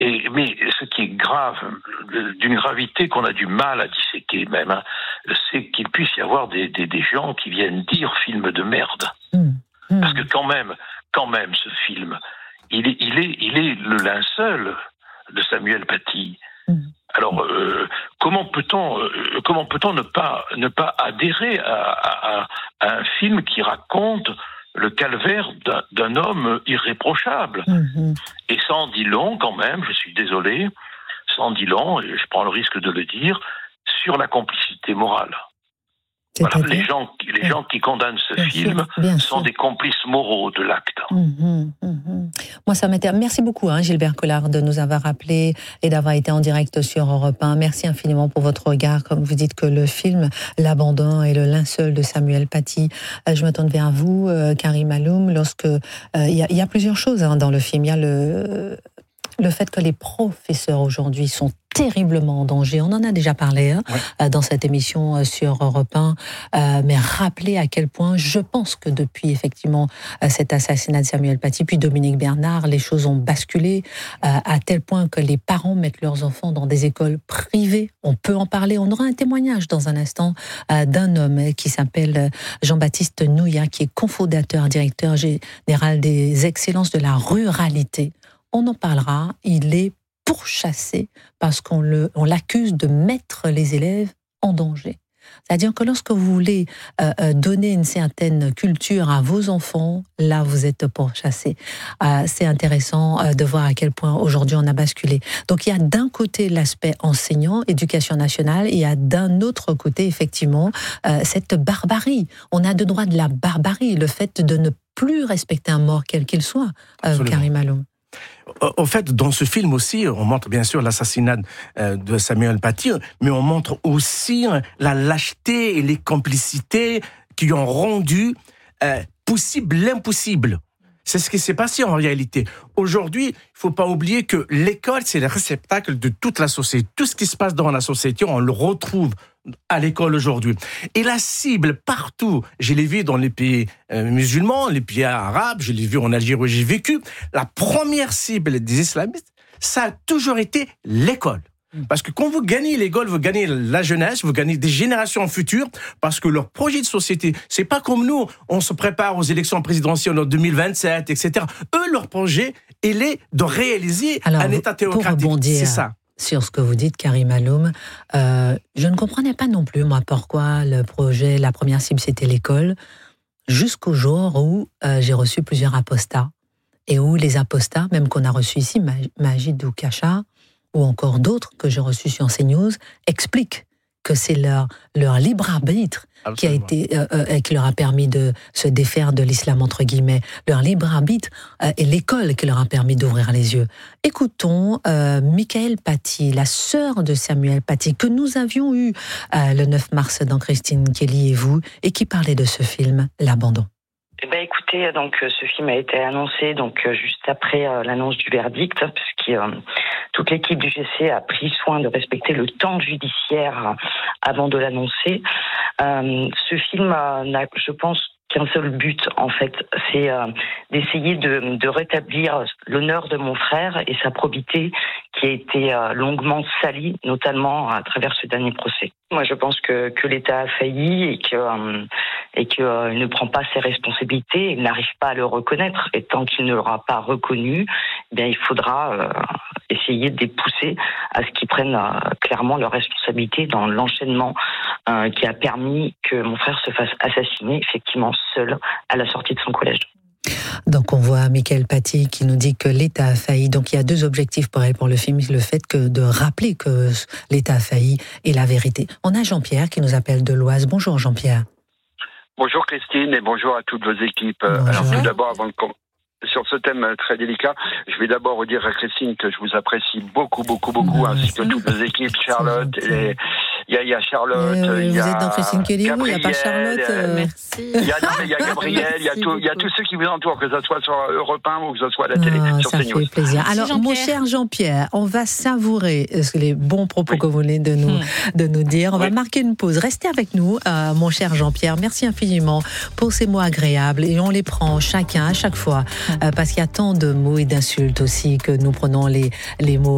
Mais ce qui est grave, d'une gravité qu'on a du mal à disséquer même, c'est qu'il puisse y avoir des gens qui viennent dire film de merde. Parce que quand même, ce film, il est le linceul de Samuel Paty. Alors, comment peut-on ne pas adhérer à un film qui raconte le calvaire d'un homme irréprochable? Et ça en dit long quand même, je suis désolé, ça en dit long, et je prends le risque de le dire, sur la complicité morale. Voilà, les gens qui condamnent ce film sont des complices moraux de l'acte. Moi, ça m'intéresse. Merci beaucoup, Gilbert Collard, de nous avoir appelés et d'avoir été en direct sur Europe 1. Merci infiniment pour votre regard. Comme vous dites que le film L'Abandon est le linceul de Samuel Paty. Je me tourne vers vous, Karim Alloum. Lorsque il y a plusieurs choses dans le film. Il y a le fait que les professeurs aujourd'hui sont terriblement en danger. On en a déjà parlé dans cette émission sur Europe 1, mais rappelez à quel point, je pense que depuis effectivement cet assassinat de Samuel Paty, puis Dominique Bernard, les choses ont basculé à tel point que les parents mettent leurs enfants dans des écoles privées. On peut en parler. On aura un témoignage dans un instant d'un homme qui s'appelle Jean-Baptiste Nouillat, qui est cofondateur, directeur général des excellences de la ruralité. On en parlera. Il est pourchassé parce qu'on l'accuse de mettre les élèves en danger. C'est-à-dire que lorsque vous voulez donner une certaine culture à vos enfants, là vous êtes pourchassé. C'est intéressant de voir à quel point aujourd'hui on a basculé. Donc il y a d'un côté l'aspect enseignant, éducation nationale, et il y a d'un autre côté effectivement cette barbarie. On a de droit de la barbarie, le fait de ne plus respecter un mort quel qu'il soit, Karim Alloum. Au fait, dans ce film aussi, on montre bien sûr l'assassinat de Samuel Paty, mais on montre aussi la lâcheté et les complicités qui ont rendu possible l'impossible. C'est ce qui s'est passé en réalité. Aujourd'hui, il ne faut pas oublier que l'école, c'est le réceptacle de toute la société. Tout ce qui se passe dans la société, on le retrouve à l'école aujourd'hui. Et la cible partout, je l'ai vu dans les pays musulmans, les pays arabes, je l'ai vu en Algérie où j'ai vécu, la première cible des islamistes, ça a toujours été l'école. Parce que quand vous gagnez l'école, vous gagnez la jeunesse, vous gagnez des générations futures, parce que leur projet de société, c'est pas comme nous, on se prépare aux élections présidentielles en 2027, etc. Eux, leur projet, il est de réaliser un État théocratique. Pour rebondir c'est ça. Sur ce que vous dites, Karim Alloum, je ne comprenais pas non plus, moi, pourquoi le projet, la première cible, c'était l'école, jusqu'au jour où j'ai reçu plusieurs apostats, et où les apostats, même qu'on a reçus ici, Majid Doukacha, ou encore d'autres que j'ai reçus sur CNews, expliquent que c'est leur libre arbitre qui leur a permis de se défaire de l'islam, entre guillemets. Leur libre arbitre et l'école qui leur a permis d'ouvrir les yeux. Écoutons Michael Paty, la sœur de Samuel Paty, que nous avions eu le 9 mars dans Christine Kelly et vous, et qui parlait de ce film, L'Abandon. Écoutez, donc ce film a été annoncé juste après l'annonce du verdict, puisque toute l'équipe du GC a pris soin de respecter le temps judiciaire avant de l'annoncer. Ce film n'a, je pense, qu'un seul but, en fait, c'est d'essayer de rétablir l'honneur de mon frère et sa probité qui a été longuement salie, notamment à travers ce dernier procès. Moi, je pense que l'État a failli et qu'il ne prend pas ses responsabilités, il n'arrive pas à le reconnaître. Et tant qu'il ne l'aura pas reconnu, il faudra essayer de les pousser à ce qu'ils prennent clairement leurs responsabilités dans l'enchaînement qui a permis que mon frère se fasse assassiner, effectivement seul, à la sortie de son collège. Donc on voit Michael Paty qui nous dit que l'État a failli. Donc il y a deux objectifs pour elle, pour le film, le fait de rappeler que l'État a failli et la vérité. On a Jean-Pierre qui nous appelle de l'Oise. Bonjour Jean-Pierre. Bonjour Christine et bonjour à toutes vos équipes. Bonjour. Alors tout d'abord, sur ce thème très délicat, je vais d'abord dire à Christine que je vous apprécie beaucoup, ainsi que toutes vos équipes, Charlotte, il y a Charlotte, il y a vous êtes dans Christine Kelly, il n'y a pas Charlotte. Merci. Il y a Gabriel, il y a tous ceux qui vous entourent, que ce soit sur Europe 1 ou que ce soit à la télé, sur ça CNews. fait plaisir. Alors, mon cher Jean-Pierre, on va savourer les bons propos que vous venez de nous dire. On va marquer une pause. Restez avec nous, mon cher Jean-Pierre. Merci infiniment pour ces mots agréables et on les prend chacun à chaque fois parce qu'il y a tant de mots et d'insultes aussi que nous prenons les mots